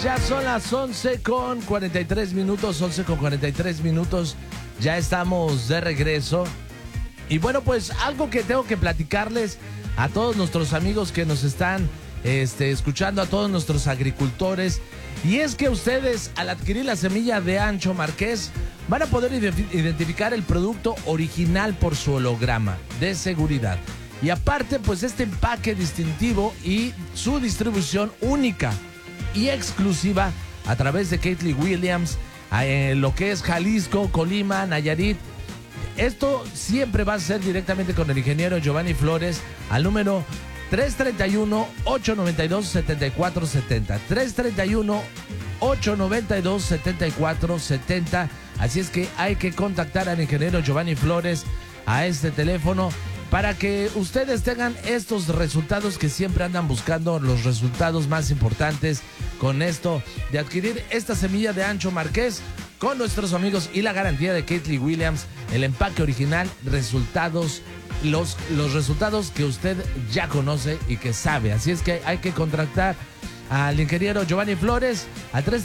pues ya son las 11:43, 11:43. Ya estamos de regreso. Y bueno, pues algo que tengo que platicarles a todos nuestros amigos que nos están escuchando, a todos nuestros agricultores. Y es que ustedes, al adquirir la semilla de Ancho Marqués, van a poder identificar el producto original por su holograma de seguridad. Y aparte, pues este empaque distintivo y su distribución única y exclusiva a través de Keithley Williams, lo que es Jalisco, Colima, Nayarit. Esto siempre va a ser directamente con el ingeniero Giovanni Flores al número 331-892-7470. 331-892-7470. Así es que hay que contactar al ingeniero Giovanni Flores a este teléfono para que ustedes tengan estos resultados que siempre andan buscando, los resultados más importantes con esto de adquirir esta semilla de Ancho Marqués con nuestros amigos y la garantía de Keithley Williams, el empaque original, resultados, los resultados que usted ya conoce y que sabe. Así es que hay que contactar al ingeniero Giovanni Flores al 3